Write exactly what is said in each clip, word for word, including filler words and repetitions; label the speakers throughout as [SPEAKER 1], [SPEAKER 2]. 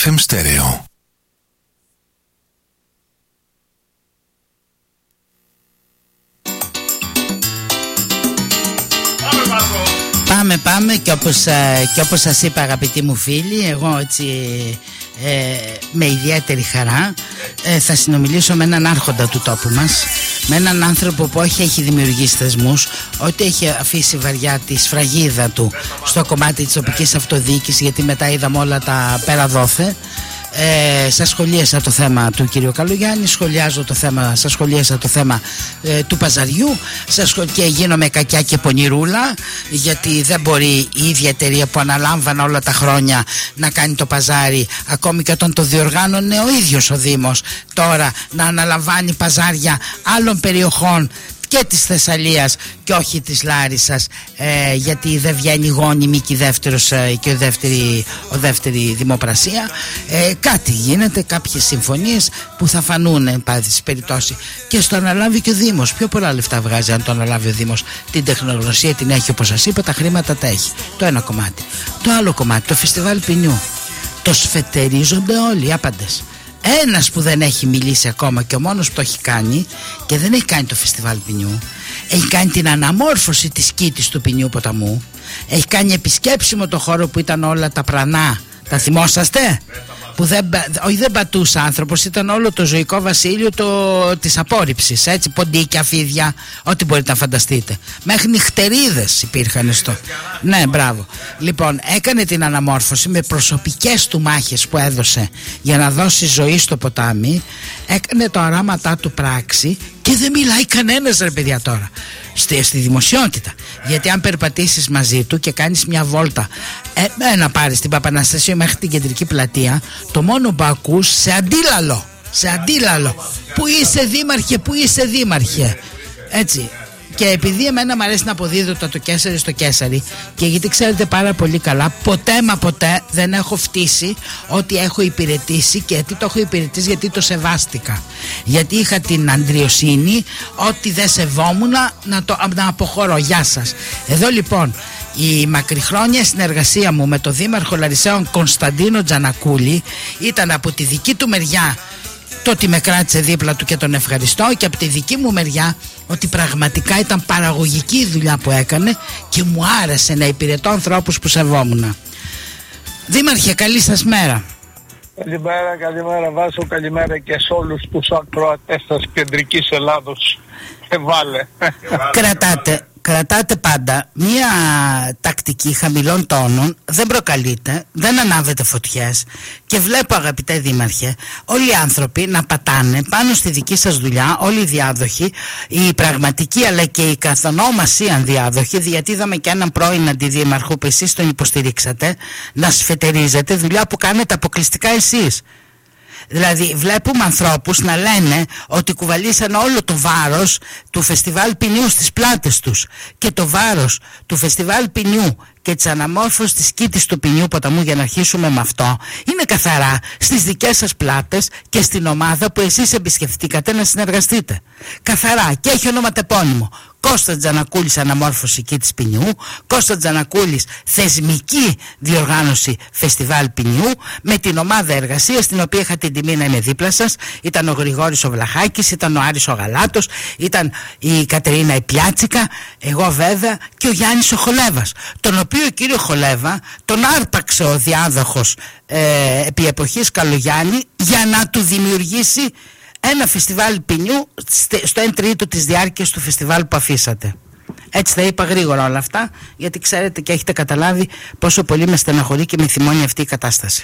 [SPEAKER 1] εφ εμ Stereo.
[SPEAKER 2] Πάμε, πάμε και όπως, και όπως σας είπα, αγαπητοί μου φίλοι, εγώ έτσι ε, με ιδιαίτερη χαρά ε, θα συνομιλήσω με έναν άρχοντα του τόπου μας, με έναν άνθρωπο που όχι έχει δημιουργήσει θεσμούς, ότι έχει αφήσει βαριά τη σφραγίδα του στο κομμάτι της τοπικής αυτοδιοίκησης, γιατί μετά είδαμε όλα τα πέρα δόθε. Ε, σας σχολίασα το θέμα του κυρίου Καλογιάννη, σχολιάζω το θέμα, σας σχολίασα το θέμα ε, του παζαριού, σας σχολ... και γίνομαι κακιά και πονηρούλα, γιατί δεν μπορεί η ίδια εταιρεία που αναλάμβανε όλα τα χρόνια να κάνει το παζάρι, ακόμη και όταν το διοργάνωνε ο ίδιος ο Δήμος, τώρα να αναλαμβάνει παζάρια άλλων περιοχών και της Θεσσαλίας και όχι της Λάρισσας, ε, γιατί δεν βγαίνει γόνιμη και, δεύτερος, ε, και ο δεύτερη, ο δεύτερη δημοπρασία. Ε, κάτι γίνεται, κάποιες συμφωνίες που θα φανούν εν πάση περιπτώσει, και στο αναλάβει και ο Δήμος. Πιο πολλά λεφτά βγάζει αν το αναλάβει ο Δήμος. Την τεχνογνωσία την έχει, όπως σας είπα, τα χρήματα τα έχει. Το ένα κομμάτι. Το άλλο κομμάτι, το φεστιβάλ ποινιού. Το σφετερίζονται όλοι οι άπαντες. Ένας που δεν έχει μιλήσει ακόμα και ο μόνος που το έχει κάνει και δεν έχει κάνει το φεστιβάλ ποινιού, έχει κάνει την αναμόρφωση της κήτης του ποινιού ποταμού, έχει κάνει επισκέψιμο το χώρο που ήταν όλα τα πρανά. Τα θυμόσαστε? Που δεν, όχι δεν πατούσε άνθρωπος, ήταν όλο το ζωικό βασίλειο το, της απόρριψης, έτσι, ποντίκια, φίδια, ό,τι μπορείτε να φανταστείτε. Μέχρι νυχτερίδες υπήρχαν στο. Ναι, μπράβο. Λοιπόν, έκανε την αναμόρφωση με προσωπικές του μάχες που έδωσε για να δώσει ζωή στο ποτάμι, έκανε το οράματά του πράξη και δεν μιλάει κανένας, ρε παιδιά, τώρα στη, στη δημοσιότητα. Γιατί αν περπατήσεις μαζί του και κάνεις μια βόλτα, ε, να πάρεις την Παπαναστασίου μέχρι την κεντρική πλατεία, το μόνο που ακούς σε αντίλαλο, σε αντίλαλο, που είσαι δήμαρχε, που είσαι δήμαρχε, έτσι. Και επειδή εμένα μου αρέσει να αποδίδω το, το Κέσαρι στο Κέσαρι, και γιατί ξέρετε πάρα πολύ καλά, ποτέ μα ποτέ δεν έχω φτύσει ότι έχω υπηρετήσει. Και γιατί το έχω υπηρετήσει? Γιατί το σεβάστηκα. Γιατί είχα την αντριοσύνη ότι δεν σεβόμουν να, το, να αποχωρώ. Γεια σας. Εδώ λοιπόν η μακριχρόνια συνεργασία μου με τον Δήμαρχο Λαρισαίων Κωνσταντίνο Τζανακούλη ήταν από τη δική του μεριά το ότι με κράτησε δίπλα του και τον ευχαριστώ, και από τη δική μου μεριά ότι πραγματικά ήταν παραγωγική η δουλειά που έκανε και μου άρεσε να υπηρετώ ανθρώπους που σεβόμουν. Δήμαρχε, καλή σας μέρα.
[SPEAKER 3] Καλημέρα, καλημέρα Βάσο, καλημέρα και σε όλους τους ακροατές της κεντρικής Ελλάδος. Και βάλε. Κρατάτε,
[SPEAKER 2] κρατάτε πάντα μία τακτική χαμηλών τόνων, δεν προκαλείτε, δεν ανάβετε φωτιές, και βλέπω, αγαπητέ Δήμαρχε, όλοι οι άνθρωποι να πατάνε πάνω στη δική σας δουλειά, όλοι οι διάδοχοι, οι πραγματικοί αλλά και οι καθονόμασίαν διάδοχοι, γιατί είδαμε και έναν πρώην αντιδήμαρχο που εσείς τον υποστηρίξατε να σφετερίζετε δουλειά που κάνετε αποκλειστικά εσείς. Δηλαδή βλέπουμε ανθρώπους να λένε ότι κουβαλήσαν όλο το βάρος του φεστιβάλ ποινιού στις πλάτες τους, και το βάρος του φεστιβάλ ποινιού και της αναμόρφωσης της κήτης του ποινιού ποταμού, για να αρχίσουμε με αυτό, είναι καθαρά στις δικές σας πλάτες και στην ομάδα που εσείς εμπιστευτήκατε να συνεργαστείτε. Καθαρά, και έχει ονοματεπώνυμο. Κώστα Τζανακούλης, αναμόρφωση κήτης ποινιού. Κώστα Τζανακούλης, θεσμική διοργάνωση φεστιβάλ ποινιού, με την ομάδα εργασίας την οποία είχα την τιμή να είμαι δίπλα σας. Ήταν ο Γρηγόρης ο Βλαχάκης, ήταν ο Άρης ο Γαλάτος, ήταν η Κατερίνα η Πιάτσικα, εγώ βέβαια, και ο Γιάννης ο Χολέβας, τον οποίο κύριο Χολέβα τον άρπαξε ο διάδοχος ε, επί εποχής Καλογιάννη για να του δημιουργήσει ένα φεστιβάλ ποινιού στο εν τρίτο της διάρκειας του φεστιβάλ που αφήσατε. Έτσι τα είπα γρήγορα όλα αυτά, γιατί ξέρετε και έχετε καταλάβει πόσο πολύ με στεναχωρεί και με θυμώνει αυτή η κατάσταση.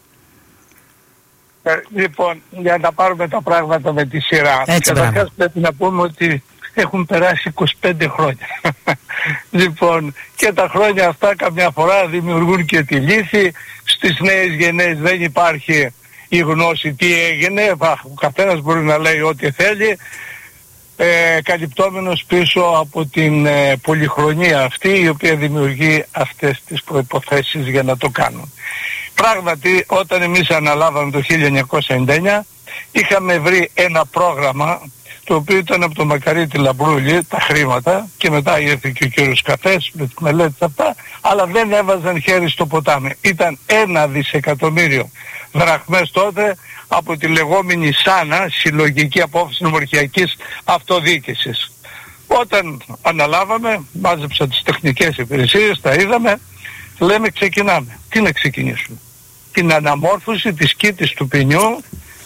[SPEAKER 3] Ε, λοιπόν, για να πάρουμε τα πράγματα με τη σειρά. Καταρχάς πρέπει να πούμε ότι έχουν περάσει είκοσι πέντε χρόνια. Λοιπόν, και τα χρόνια αυτά καμιά φορά δημιουργούν και τη λύθη. Στις νέες γενναίες δεν υπάρχει η γνώση τι έγινε, ο καθένας μπορεί να λέει ό,τι θέλει, ε, καλυπτόμενος πίσω από την ε, πολυχρονία αυτή, η οποία δημιουργεί αυτές τις προϋποθέσεις για να το κάνουν. Πράγματι, όταν εμείς αναλάβαμε το χίλια εννιακόσια ενενήντα εννιά, είχαμε βρει ένα πρόγραμμα το οποίο ήταν από το Μακαρίτη Λαμπρούλη, τα χρήματα, και μετά ήρθε και ο κύριος Καφές με τις μελέτες αυτά, αλλά δεν έβαζαν χέρι στο ποτάμι. Ήταν ένα δισεκατομμύριο δραχμές τότε από τη λεγόμενη ΣΑΝΑ, Συλλογική Απόφαση Νομαρχιακής Αυτοδιοίκησης. Όταν αναλάβαμε, μάζεψα τις τεχνικές υπηρεσίες, τα είδαμε, λέμε ξεκινάμε. Τι να ξεκινήσουμε? Την αναμόρφωση της κήτης του ποινιού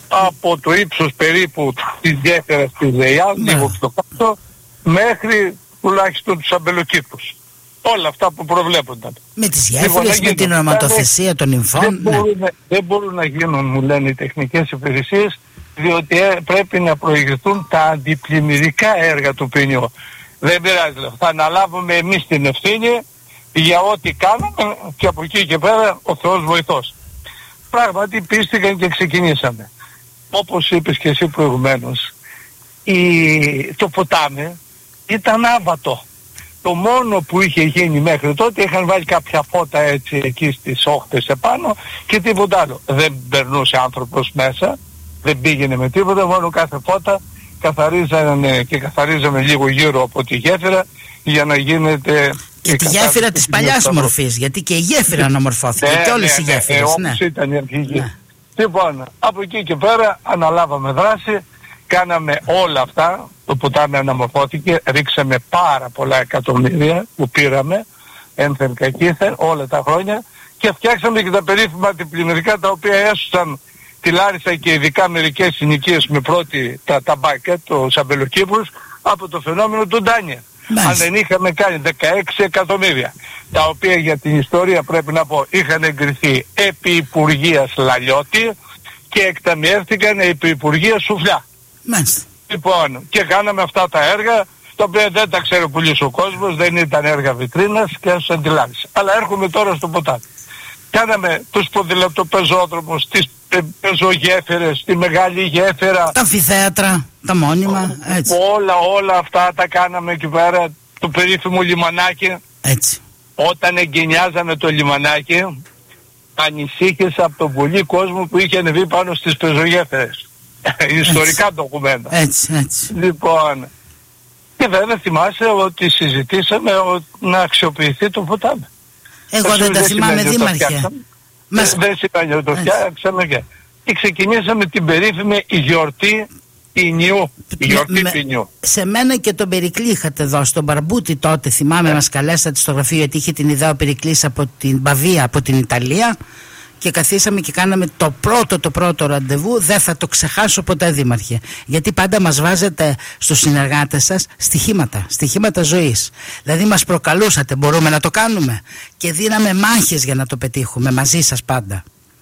[SPEAKER 3] από το ύψος περίπου της γέφυρας της ΔΕΙΑ, λίγο πιο κάτω, μέχρι τουλάχιστον τους αμπελοκήπους. Όλα αυτά που προβλέπονταν.
[SPEAKER 2] Με τις γέφυρες, με την ονοματοθεσία των νυμφών.
[SPEAKER 3] Δεν,
[SPEAKER 2] ναι.
[SPEAKER 3] μπορούν, δεν μπορούν να γίνουν, μου λένε οι τεχνικές υπηρεσίες, διότι ε, πρέπει να προηγηθούν τα αντιπλημμυρικά έργα του ποινιού. Δεν πειράζει, θα αναλάβουμε εμείς την ευθύνη για ό,τι κάνουμε και από εκεί και πέρα ο Θεός βοηθός. Πράγματι πίστηκαν και ξεκινήσαμε. Όπως είπες και εσύ προηγουμένως, η... το ποτάμι ήταν άβατο. Το μόνο που είχε γίνει μέχρι τότε, είχαν βάλει κάποια φώτα έτσι εκεί στις όχθες επάνω και τίποτα άλλο. Δεν περνούσε άνθρωπος μέσα, δεν πήγαινε με τίποτα, μόνο κάθε φώτα καθαρίζανε και καθαρίζαμε λίγο γύρω από τη γέφυρα για να γίνεται...
[SPEAKER 2] Και τη γέφυρα της παλιάς μορφής, γιατί και η γέφυρα αναμορφώθηκε, ναι, και όλες
[SPEAKER 3] ναι,
[SPEAKER 2] οι γέφυρες.
[SPEAKER 3] Ναι, όπως ήταν η αρχική.
[SPEAKER 2] Ναι.
[SPEAKER 3] Λοιπόν, από εκεί και πέρα αναλάβαμε δράση, κάναμε όλα αυτά, το ποτάμι αναμορφώθηκε, ρίξαμε πάρα πολλά εκατομμύρια που πήραμε, ένθεν κακήθεν, όλα τα χρόνια, και φτιάξαμε και τα περίφημα αντιπλημμυρικά, τα οποία έσωσαν τη Λάρισα και ειδικά μερικές συνοικίες με πρώτη τα ταμπάκια, τους αμπελοκήπρους, από το φαινόμενο του Ντάνιελ. Αν δεν είχαμε κάνει δεκαέξι εκατομμύρια, τα οποία για την ιστορία πρέπει να πω είχαν εγκριθεί επί Υπουργείας Λαλιώτη και εκταμιεύτηκαν επί Υπουργείας Σουφλιά.
[SPEAKER 2] Μάλιστα.
[SPEAKER 3] Λοιπόν, και κάναμε αυτά τα έργα, τα οποία δεν τα ξέρει πολύ ο κόσμος, δεν ήταν έργα βιτρίνας και έσωσαν τη Λάρισα. Αλλά έρχομαι τώρα στο ποτάμι. Κάναμε τους ποδηλατοπεζόδρομους, τις πε, πεζογέφυρες, τη μεγάλη γέφυρα,
[SPEAKER 2] τα αμφιθέατρα, τα μόνιμα, έτσι.
[SPEAKER 3] Όλα, όλα αυτά τα κάναμε εκεί πέρα, το περίφημο λιμανάκι.
[SPEAKER 2] Έτσι.
[SPEAKER 3] Όταν εγκαινιάζαμε το λιμανάκι, ανησύχησα από τον πολύ κόσμο που είχε ανεβεί πάνω στις πεζογέφυρες. Ιστορικά ντοκουμέντα.
[SPEAKER 2] Έτσι, έτσι.
[SPEAKER 3] Λοιπόν, και βέβαια θυμάσαι ότι συζητήσαμε να αξιοποιηθεί το ποτάμι.
[SPEAKER 2] Εγώ δεν τα θυμάμαι, δήμαρχε.
[SPEAKER 3] Μας... Δεν σημαίνει ότι το φτιάξαμε και... και ξεκινήσαμε την περίφημη γιορτή ποινιού. Γιορτή
[SPEAKER 2] με...
[SPEAKER 3] ποινιού.
[SPEAKER 2] Σε μένα και τον Περικλή είχατε δώσει, τον Μπαρμπούτη τότε, θυμάμαι, yeah. μας καλέσατε στο γραφείο, γιατί είχε την ιδέα ο Περικλής από την Παβία, από την Ιταλία, και καθίσαμε και κάναμε το πρώτο το πρώτο ραντεβού. Δεν θα το ξεχάσω ποτέ, δήμαρχε, γιατί πάντα μας βάζετε στους συνεργάτες σας στοιχήματα, στοιχήματα ζωής. Δηλαδή μας προκαλούσατε, μπορούμε να το κάνουμε, και δίναμε μάχες για να το πετύχουμε μαζί σας πάντα.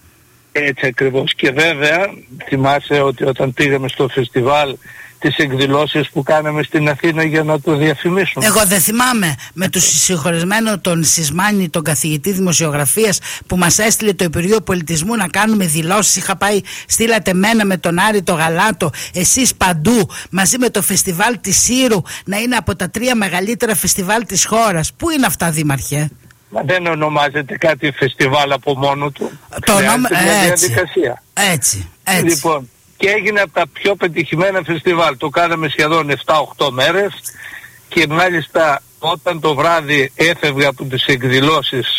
[SPEAKER 3] Έτσι ακριβώς. Και βέβαια θυμάσαι ότι όταν πήγαμε στο φεστιβάλ, τις εκδηλώσεις που κάναμε στην Αθήνα για να το διαφημίσουμε.
[SPEAKER 2] Εγώ δεν θυμάμαι, με τους συγχωρισμένο τον Σισμάνη, τον καθηγητή δημοσιογραφίας, που μας έστειλε το Υπουργείο Πολιτισμού να κάνουμε δηλώσεις. Είχα πάει, στείλατε μένα με τον Άρη το Γαλάτο, εσείς παντού, μαζί με το φεστιβάλ της Σύρου, να είναι από τα τρία μεγαλύτερα φεστιβάλ της χώρας. Πού είναι αυτά, δήμαρχε?
[SPEAKER 3] Μα δεν ονομάζεται κάτι φεστιβάλ από μόνο του.
[SPEAKER 2] Το όνομα...
[SPEAKER 3] έτσι, διαδικασία.
[SPEAKER 2] έτσι, έτσι.
[SPEAKER 3] Λοιπόν, και έγινε από τα πιο πετυχημένα φεστιβάλ. Το κάναμε σχεδόν επτά οχτώ μέρες και μάλιστα όταν το βράδυ έφευγα από τις εκδηλώσεις,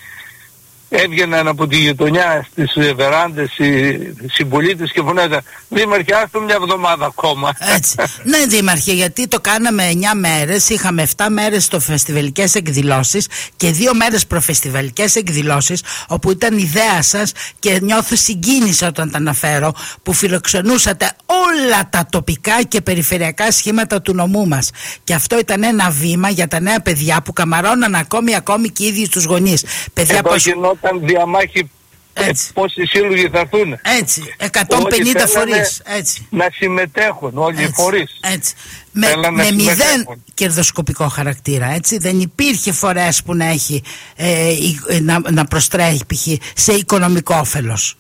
[SPEAKER 3] έβγαιναν από τη γειτονιά στις βεράντες οι συμπολίτες και φωνάζαν, δήμαρχε, άστο μια εβδομάδα ακόμα.
[SPEAKER 2] Έτσι. Ναι, δήμαρχε, γιατί το κάναμε εννιά μέρες, είχαμε επτά μέρες στο φεστιβαλικές εκδηλώσεις και δύο μέρες προφεστιβαλικές εκδηλώσεις, όπου ήταν ιδέα σας και νιώθω συγκίνηση όταν τα αναφέρω, που φιλοξενούσατε όλα τα τοπικά και περιφερειακά σχήματα του νομού μας. Και αυτό ήταν ένα βήμα για τα νέα παιδιά που καμαρώναν ακόμη ακόμη και οι ίδιοι τους γονείς. Παιδιά,
[SPEAKER 3] πώς... Όταν διαμάχη ε, πόσοι σύλλογοι θα έρθουν.
[SPEAKER 2] Έτσι, εκατόν πενήντα φορείς. Έτσι.
[SPEAKER 3] Να συμμετέχουν όλοι οι φορείς.
[SPEAKER 2] Έτσι. Με, με μηδέν κερδοσκοπικό χαρακτήρα. Έτσι. Δεν υπήρχε φορές που να έχει ε, ε, να, να προστρέχει π.χ. σε οικονομικό όφελος.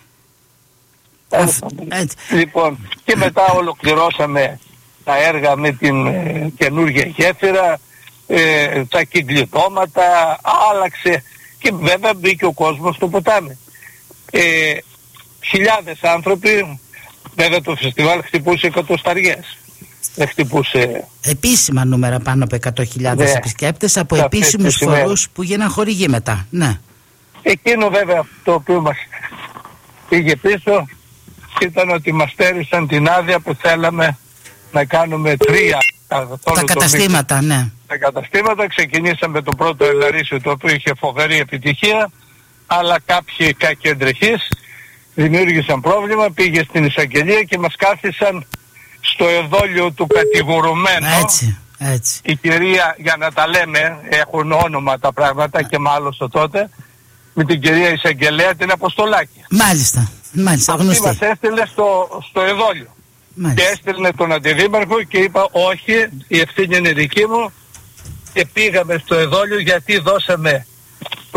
[SPEAKER 3] Έτσι. Λοιπόν, και μετά ολοκληρώσαμε τα έργα με την ε, καινούργια γέφυρα, ε, τα κυκλιτώματα, άλλαξε. Και βέβαια μπήκε ο κόσμος στο ποτάμι. Ε, χιλιάδες άνθρωποι, βέβαια το φεστιβάλ χτυπούσε εκατοσταριές. δεν χτυπούσε.
[SPEAKER 2] Επίσημα νούμερα πάνω από εκατό χιλιάδες ναι. επισκέπτες από επίσημους φορούς που γίναν χορηγοί μετά. Ναι.
[SPEAKER 3] Εκείνο βέβαια το οποίο μας πήγε πίσω ήταν ότι μας στέρισαν την άδεια που θέλαμε να κάνουμε τρία
[SPEAKER 2] τα καταστήματα, ναι.
[SPEAKER 3] Τα καταστήματα. Ξεκινήσαμε το πρώτο Ελαρίσιο, το οποίο είχε φοβερή επιτυχία, αλλά κάποιοι κακεντρεχείς δημιούργησαν πρόβλημα, πήγε στην εισαγγελία και μας κάθισαν στο εδόλιο του κατηγορουμένου.
[SPEAKER 2] Έτσι, έτσι.
[SPEAKER 3] Η κυρία, για να τα λέμε, έχουν όνομα τα πράγματα και μάλωσα τότε, με την κυρία εισαγγελέα την Αποστολάκη.
[SPEAKER 2] Μάλιστα, μάλιστα,
[SPEAKER 3] αυτή
[SPEAKER 2] γνωστή.
[SPEAKER 3] μας έστειλε στο, στο εδόλιο. Μάλιστα. Και έστειλε τον αντιδήμαρχο και είπα όχι, η ευθύνη είναι δική μου, και πήγαμε στο εδόλιο γιατί δώσαμε το...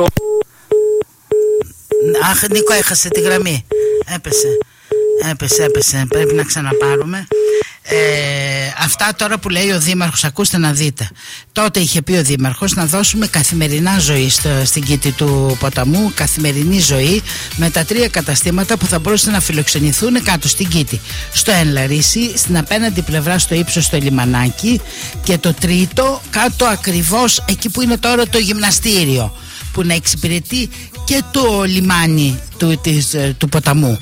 [SPEAKER 2] Αχ, Νίκο, έχασε τη γραμμή. Έπεσε. Έπεσε, έπεσε. Πρέπει να ξαναπάρουμε. Ε, αυτά τώρα που λέει ο Δήμαρχος, ακούστε να δείτε. Τότε είχε πει ο Δήμαρχος να δώσουμε καθημερινά ζωή στο, στην κήτη του ποταμού, καθημερινή ζωή, με τα τρία καταστήματα που θα μπορούσαν να φιλοξενηθούν κάτω στην κήτη. Στο Ενλαρίσι, στην απέναντι πλευρά στο ύψος στο λιμανάκι, και το τρίτο κάτω ακριβώς εκεί που είναι τώρα το γυμναστήριο, που να εξυπηρετεί και το λιμάνι του, της, του ποταμού.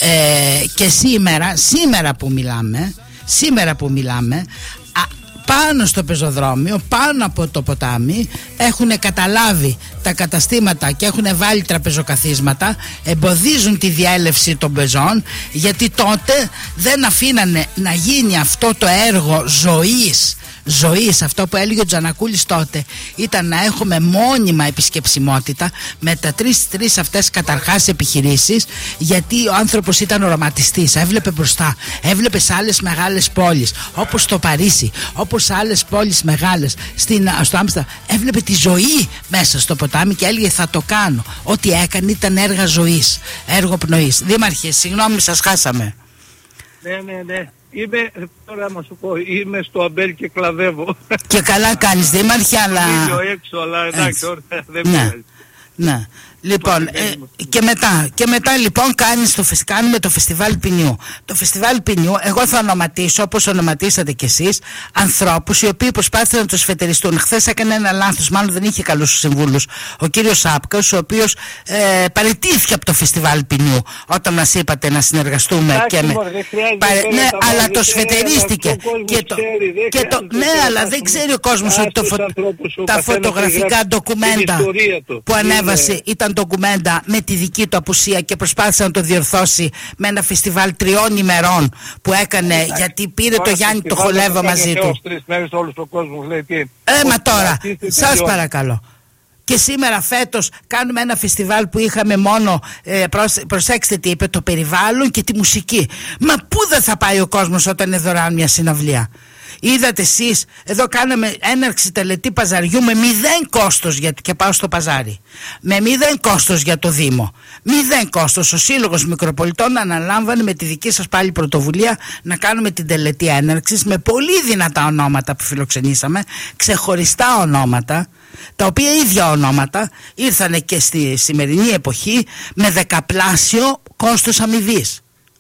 [SPEAKER 2] Ε, και σήμερα, σήμερα που μιλάμε, σήμερα που μιλάμε, α, πάνω στο πεζοδρόμιο, πάνω από το ποτάμι, έχουν καταλάβει τα καταστήματα και έχουν βάλει τραπεζοκαθίσματα, εμποδίζουν τη διέλευση των πεζών, γιατί τότε δεν αφήνανε να γίνει αυτό το έργο ζωής, ζωής, αυτό που έλεγε ο Τζανακούλης τότε, ήταν να έχουμε μόνιμα επισκεψιμότητα με τα τρεις τρεις αυτές καταρχάς επιχειρήσεις, γιατί ο άνθρωπος ήταν οραματιστής, έβλεπε μπροστά, έβλεπε σε άλλες μεγάλες πόλεις όπως το Παρίσι, όπως σε άλλες πόλεις μεγάλες στην, στο Άμστερνταμ, έβλεπε τη ζωή μέσα στο ποτάμι και έλεγε θα το κάνω. Ό,τι έκανε ήταν έργα ζωής, έργο πνοής. Δήμαρχε, συγγνώμη, σας χάσαμε.
[SPEAKER 3] Ναι, ναι, ναι. Είμαι, τώρα να σου πω, είμαι στο αμπέλ και κλαδεύω.
[SPEAKER 2] Και καλά κάνεις, Δήμαρχε, αλλά...
[SPEAKER 3] Είμαι έξω, αλλά εντάξει, ωραία, δεν
[SPEAKER 2] ναι.
[SPEAKER 3] πειράζει.
[SPEAKER 2] Ναι. Λοιπόν, ε, και μετά, και μετά λοιπόν κάνεις το, κάνουμε το φεστιβάλ ποινιού. Το φεστιβάλ ποινιού, εγώ θα ονοματίσω, όπως ονοματίσατε κι εσείς, ανθρώπους οι οποίοι προσπάθησαν να τους φετεριστούν. Χθες έκανε ένα λάθος, μάλλον δεν είχε καλούς συμβούλους, ο κύριος Σάπκας, ο οποίος ε, παραιτήθηκε από το φεστιβάλ ποινιού όταν μας είπατε να συνεργαστούμε.
[SPEAKER 3] Άχι,
[SPEAKER 2] και με...
[SPEAKER 3] μωρέ,
[SPEAKER 2] Παρε... Ναι, αλλά το σφετερίστηκε. Και το... και το... Ναι, αλλά δεν ξέρει ο κόσμος ότι το φω... τα φωτογραφικά ντοκουμέντα που ανέβασε ήταν ντοκουμέντα με τη δική του απουσία και προσπάθησε να το διορθώσει με ένα φεστιβάλ τριών ημερών που έκανε. Εντάξει, γιατί πήρε το Γιάννη το Χολέβα μαζί του.
[SPEAKER 3] Τρεις μέρες όλος ο κόσμος λέει τι.
[SPEAKER 2] Ε, μα τώρα, σας παρακαλώ. Και σήμερα φέτος κάνουμε ένα φεστιβάλ που είχαμε μόνο, ε, προσέξτε τι είπε, το περιβάλλον και τη μουσική. Μα πού δεν θα πάει ο κόσμος όταν είναι δωρεάν μια συναυλία? Είδατε εσείς, εδώ κάναμε έναρξη τελετή παζαριού με μηδέν κόστος για, και πάω στο παζάρι. Με μηδέν κόστος για το Δήμο. Μηδέν κόστος. Ο Σύλλογος Μικροπολιτών αναλάμβανε με τη δική σας πάλι πρωτοβουλία να κάνουμε την τελετή έναρξης με πολύ δυνατά ονόματα που φιλοξενήσαμε, ξεχωριστά ονόματα, τα οποία ίδια ονόματα ήρθανε και στη σημερινή εποχή με δεκαπλάσιο κόστος αμοιβής.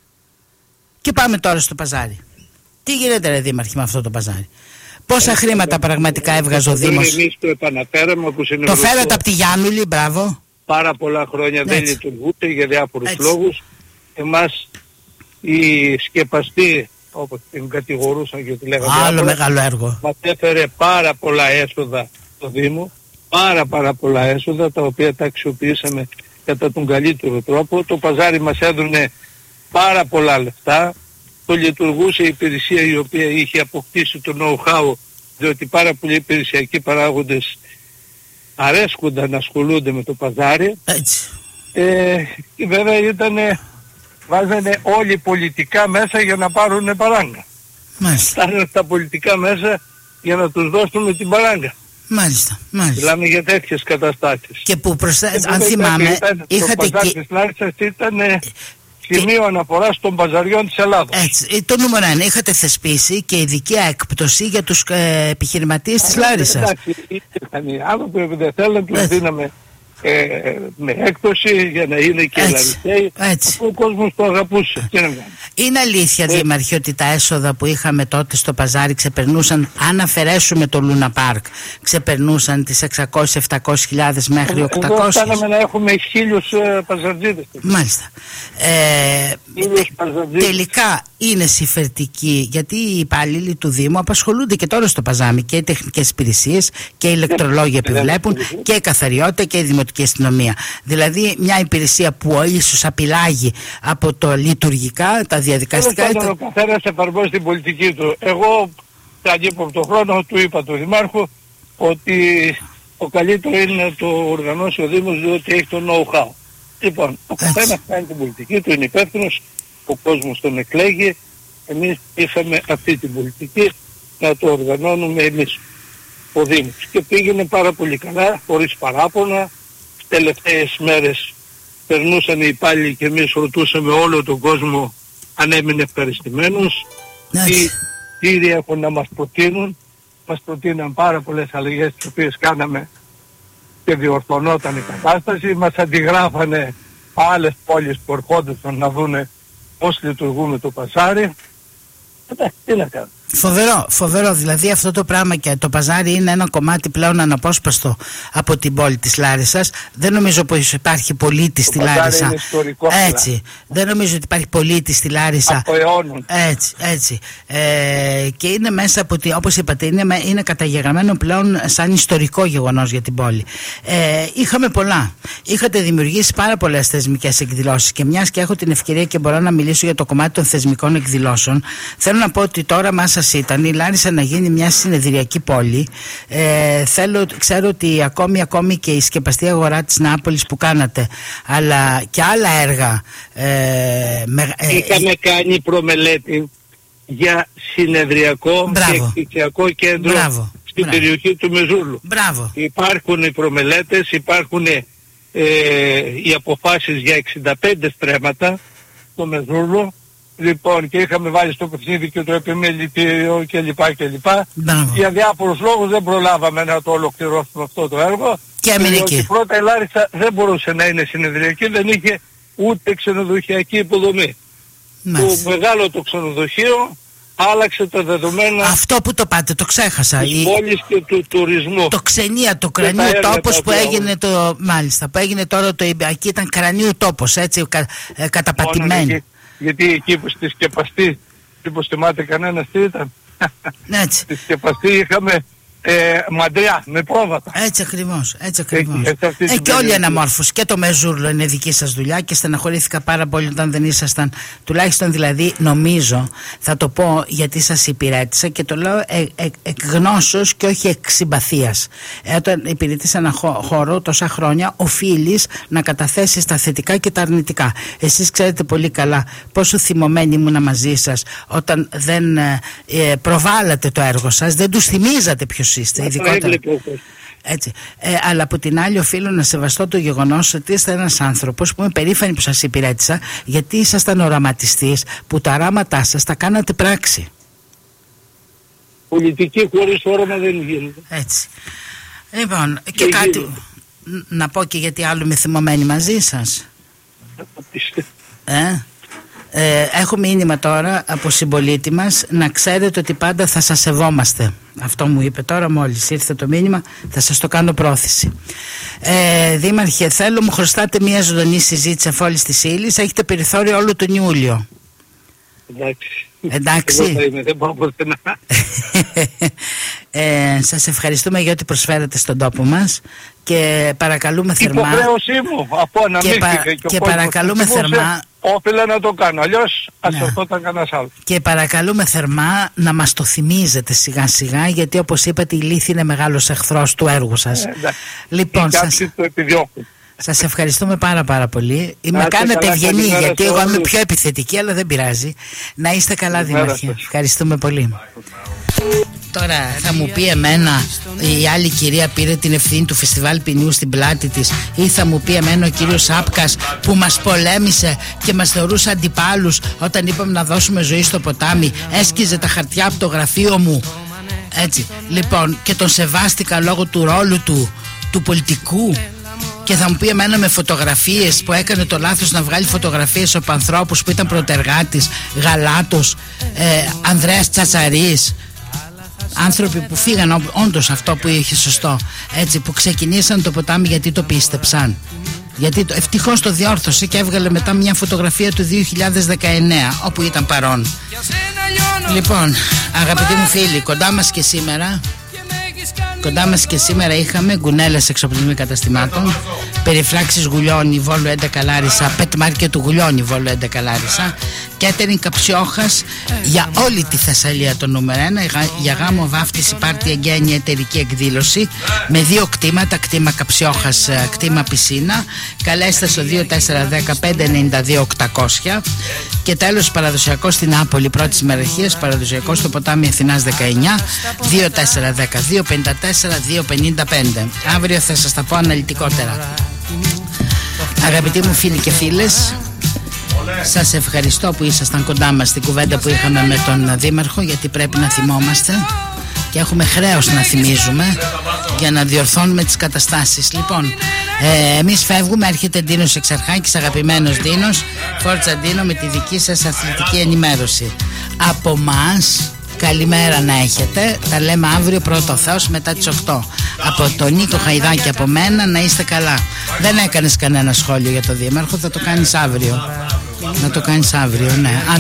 [SPEAKER 2] Και πάμε τώρα στο παζάρι. Τι γίνεται, ρε Δήμαρχε, με αυτό το παζάρι? Πόσα χρήματα πραγματικά έβγαζε ο Δήμος?
[SPEAKER 3] Εμείς το επαναφέραμε, που
[SPEAKER 2] το φέρατε από τη Γιάννουλη, μπράβο.
[SPEAKER 3] Πάρα πολλά χρόνια δεν λειτουργούσε για διάφορους Έτσι. λόγους. Εμάς οι σκεπαστοί, όπως την κατηγορούσαν και τη λέγαμε,
[SPEAKER 2] άλλο
[SPEAKER 3] διάφορα,
[SPEAKER 2] μεγάλο έργο.
[SPEAKER 3] μας έφερε πάρα πολλά έσοδα στο Δήμο, πάρα πάρα πολλά έσοδα, τα οποία τα αξιοποιήσαμε κατά τον καλύτερο τρόπο. Το παζάρι μας έδωνε πάρα πολλά λεφτά. Το λειτουργούσε η υπηρεσία η οποία είχε αποκτήσει το know-how, διότι πάρα πολλοί υπηρεσιακοί παράγοντες αρέσκονταν να ασχολούνται με το παζάρι.
[SPEAKER 2] Έτσι.
[SPEAKER 3] Ε, και βέβαια ήτανε, βάζανε όλοι πολιτικά μέσα για να πάρουν παράγκα.
[SPEAKER 2] Μάλιστα.
[SPEAKER 3] Φτάνανε τα πολιτικά μέσα για να τους δώσουμε την παράγκα.
[SPEAKER 2] Μάλιστα, μάλιστα.
[SPEAKER 3] Μιλάμε για τέτοιες καταστάσεις.
[SPEAKER 2] Και που προσθέτει, αν θυμάμαι,
[SPEAKER 3] ήταν,
[SPEAKER 2] είχατε
[SPEAKER 3] το παζάρι της Λάρισσας ήταν σημείο αναφοράς των παζαριών της Ελλάδος.
[SPEAKER 2] Έτσι, το νούμερο ένα, είχατε θεσπίσει και ειδική έκπτωση για τους ε, επιχειρηματίες της Λάρισσας.
[SPEAKER 3] Εντάξει, ήταν οι άνθρωποι που δεν θέλουν, τους δίναμε ε, με έκπτωση για να είναι και λαριστέοι. Ο κόσμος το αγαπούσε.
[SPEAKER 2] Είναι αλήθεια, ε, Δήμαρχε, ότι τα έσοδα που είχαμε τότε στο παζάρι ξεπερνούσαν, αν αφαιρέσουμε το Λούνα Πάρκ, ξεπερνούσαν τις εξακόσιες με επτακόσιες χιλιάδες μέχρι οκτακόσιες?
[SPEAKER 3] Εδώ φτάναμε να έχουμε χίλιους ε, παζαρτζίδες.
[SPEAKER 2] Μάλιστα. Ε, τελικά είναι συμφερτική, γιατί οι υπάλληλοι του Δήμου απασχολούνται και τώρα στο παζάμι, και οι τεχνικές υπηρεσίες και οι ηλεκτρολόγοι επιβλέπουν και η καθαριότητα και η δημοτική αστυνομία. Δηλαδή μια υπηρεσία που ίσως απειλάγει από το λειτουργικά, τα διαδικαστικά.
[SPEAKER 3] Όταν ο καθένας εφαρμόζει την πολιτική του. Εγώ από τον χρόνο του είπα του Δημάρχου ότι ο καλύτερο είναι να το οργανώσει ο Δήμος, διότι έχει το know-how. Λοιπόν, ο καθένας κάνει την πολιτική του, είναι υπεύθυνος, ο κόσμος τον εκλέγει, εμείς είχαμε αυτή την πολιτική να το οργανώνουμε εμείς, ο Δήμος. Και πήγαινε πάρα πολύ καλά, χωρίς παράπονα. Τις τελευταίες μέρες περνούσαν οι υπάλληλοι και εμείς ρωτούσαμε όλο τον κόσμο αν έμεινε ευχαριστημένος. Τι τι έχουν να μας προτείνουν. Μας προτείναν πάρα πολλές αλλαγές τις οποίες κάναμε και διορθωνόταν η κατάσταση. Μας αντιγράφανε άλλες πόλεις που ερχόντουσαν να δούνε πώς λειτουργούμε το παζάρι. Εντάξει, τι να κάνουμε.
[SPEAKER 2] Φοβερό, φοβερό. Δηλαδή αυτό το πράγμα, και το παζάρι είναι ένα κομμάτι πλέον αναπόσπαστο από την πόλη της Λάρισσας. Δεν νομίζω πως υπάρχει πολίτης στη Λάρισα.
[SPEAKER 3] Είναι ιστορικό.
[SPEAKER 2] Έτσι. Δεν νομίζω ότι υπάρχει πολίτης στη Λάρισα.
[SPEAKER 3] Από αιώνων.
[SPEAKER 2] Έτσι, έτσι. Ε, και είναι μέσα από τη, όπως είπατε, είναι, είναι καταγεγραμμένο πλέον σαν ιστορικό γεγονός για την πόλη. Ε, είχαμε πολλά. Είχατε δημιουργήσει πάρα πολλές θεσμικές εκδηλώσεις, και μιας και έχω την ευκαιρία και μπορώ να μιλήσω για το κομμάτι των θεσμικών εκδηλώσεων, θέλω να πω ότι τώρα μας ήταν η Λάρισα να γίνει μια συνεδριακή πόλη. Ε, θέλω, ξέρω ότι ακόμη, ακόμη και η σκεπαστή αγορά της Νάπολης που κάνατε, αλλά και άλλα έργα. Ε, με, ε,
[SPEAKER 3] Είχαμε ε, κάνει προμελέτη για συνεδριακό μπράβο, και εκκλησιακό κέντρο μπράβο, στην μπράβο. περιοχή του Μεζούρλου.
[SPEAKER 2] Μπράβο.
[SPEAKER 3] Υπάρχουν οι προμελέτες, υπάρχουν ε, οι αποφάσεις για εξήντα πέντε στρέμματα στο Μεζούρλο. Λοιπόν, και είχαμε βάλει στο παιχνίδι και το επιμελητήριο κλπ. κλπ. Για διάφορους λόγους δεν προλάβαμε να το ολοκληρώσουμε αυτό το έργο.
[SPEAKER 2] Και
[SPEAKER 3] διότι πρώτα η Λάρισα δεν μπορούσε να είναι συνεδριακή, δεν είχε ούτε ξενοδοχειακή υποδομή. Μάλιστα. Το μεγάλο το ξενοδοχείο άλλαξε τα δεδομένα.
[SPEAKER 2] Αυτό που το πάτε, το ξέχασα.
[SPEAKER 3] Της η... πόλης και του τουρισμού.
[SPEAKER 2] Το ξενία, το κρανίου τόπος που έγινε το... Μάλιστα, που έγινε τώρα το... Εκεί ήταν κρανίου τόπος, έτσι, κα... ε, καταπατημένη.
[SPEAKER 3] Γιατί εκεί που στη Σκεπαστή, μήπως θυμάται κανένας τι ήταν.
[SPEAKER 2] Έτσι.
[SPEAKER 3] Στη Σκεπαστή είχαμε ε, μαντριά με πρόβατα.
[SPEAKER 2] Έτσι ακριβώς, έτσι ακριβώς. Ε, ε, και όλοι αναμόρφωση. Και το Μεζούρλο είναι δική σας δουλειά, και στεναχωρήθηκα πάρα πολύ όταν δεν ήσασταν. Τουλάχιστον δηλαδή νομίζω, θα το πω γιατί σας υπηρέτησα, και το λέω εκ ε, ε, γνώσεως και όχι εκ συμπαθίας. Ε, όταν υπηρετείς ένα χώρο τόσα χρόνια, οφείλεις να καταθέσεις τα θετικά και τα αρνητικά. Εσείς ξέρετε πολύ καλά πόσο θυμωμένοι ήμουνα μαζί σας όταν δεν ε, ε, προβάλλατε το έργο σας, δεν τους θυμίζατε ποιος είστε, ειδικότερα. Έτσι. Ε, αλλά από την άλλη οφείλω να σεβαστώ το γεγονός ότι είστε ένας άνθρωπος που είμαι περήφανη που σας υπηρέτησα, γιατί ήσασταν οραματιστής που τα οράματά σας τα κάνατε πράξη.
[SPEAKER 3] Πολιτική χωρίς όραμα δεν γίνεται.
[SPEAKER 2] Έτσι. Λοιπόν, και, και κάτι γίνεται. Να πω, και γιατί άλλο είμαι θυμωμένη μαζί σας. Ε, ε, έχω μήνυμα τώρα από συμπολίτη μας να ξέρετε ότι πάντα θα σας σεβόμαστε. Αυτό μου είπε τώρα μόλις ήρθε το μήνυμα, θα σας το κάνω πρόθεση. Ε, Δήμαρχε, θέλω, μου χρωστάτε μια ζωντανή συζήτηση αφ' όλης της ύλης, έχετε περιθώριο όλο τον Ιούλιο.
[SPEAKER 3] Εντάξει.
[SPEAKER 2] Εντάξει.
[SPEAKER 3] Εγώ θα είμαι, δεν μπορώ πουθενά.
[SPEAKER 2] ε, σας ευχαριστούμε για ό,τι προσφέρατε στον τόπο μας, και παρακαλούμε θερμά.
[SPEAKER 3] Υποχρέωσή μου, από αναμίχθηκα
[SPEAKER 2] και, και, και παρακαλούμε θερμά.
[SPEAKER 3] Όφιλα να το κάνω, αλλιώς ας ναι. ερχόταν κανένας άλλος.
[SPEAKER 2] Και παρακαλούμε θερμά να μας το θυμίζετε σιγά σιγά, γιατί όπως είπατε η λύθη είναι μεγάλος εχθρός του έργου σας. Ε,
[SPEAKER 3] λοιπόν, σας... το επιδιώκουν.
[SPEAKER 2] Σας ευχαριστούμε πάρα πάρα πολύ. Με κάνετε ευγενή, γιατί εγώ είμαι πιο επιθετική, αλλά δεν πειράζει. Να είστε καλά, Δήμαρχε. Ευχαριστούμε πολύ. Τώρα θα μου πει εμένα η άλλη κυρία πήρε την ευθύνη του φεστιβάλ ποινιού στην πλάτη της, ή θα μου πει εμένα ο κύριος Άπκας που μας πολέμησε και μας θεωρούσε αντιπάλους όταν είπαμε να δώσουμε ζωή στο ποτάμι, έσκιζε τα χαρτιά από το γραφείο μου, έτσι, λοιπόν, και τον σεβάστηκα λόγω του ρόλου του, του πολιτικού. Και θα μου πει εμένα με φωτογραφίες που έκανε το λάθος να βγάλει φωτογραφίες από ανθρώπους που ήταν πρωτεργάτης, Γαλάτος, ε, Ανδρέας Τσατσαρής, άνθρωποι που φύγαν, όντως αυτό που είχε σωστό, έτσι, που ξεκινήσαν το ποτάμι γιατί το πίστεψαν. Γιατί το, ευτυχώς το διόρθωσε και έβγαλε μετά μια φωτογραφία του δύο χιλιάδες δεκαεννέα όπου ήταν παρόν. Λοιπόν, αγαπητοί μου φίλοι, κοντά μας και σήμερα Κοντά μας και σήμερα είχαμε Γκουνέλες εξοπλισμοί καταστημάτων, περιφράξεις Γουλιώνη Βόλου έντεκα Λάρισα, πετ μάρκετ του Γουλιώνη Βόλου έντεκα Λάρισα, κέτερινγκ Καψιόχας για όλη τη Θεσσαλία το νούμερο ένα, για γάμο, βάφτιση, πάρτι, εγγένεια, εταιρική εκδήλωση με δύο κτήματα, κτήμα Καψιόχας, κτήμα πισίνα. Καλέστε στο δύο τέσσερα ένα μηδέν πέντε εννιά δύο οκτακόσια. Και τέλος παραδοσιακό στην Νάπολη πρώτης ημεραρχίας, παραδοσιακό στο ποτάμι Αθηνάς δεκαεννιά, δύο τέσσερα ένα δύο πέντε τέσσερα δύο πέντε πέντε. Αύριο θα σας τα πω αναλυτικότερα. Αγαπητοί μου φίλοι και φίλες, σας ευχαριστώ που ήσασταν κοντά μας στην κουβέντα που είχαμε με τον Δήμαρχο, γιατί πρέπει να θυμόμαστε και έχουμε χρέος να θυμίζουμε για να διορθώνουμε τις καταστάσεις. Λοιπόν, ε, εμείς φεύγουμε, έρχεται Ντίνος Εξαρχάκης, αγαπημένος Ντίνος. Φόρτσα Ντίνο με τη δική σας αθλητική ενημέρωση. Από μας, καλημέρα να έχετε. Τα λέμε αύριο πρώτο Θεός μετά τις οκτώ. Από τον Νίκο Χαϊδάκη, από μένα, να είστε καλά. Δεν έκανες κανένα σχόλιο για το Δήμαρχο, θα το κάνεις αύριο. Να το κάνεις αύριο, ναι.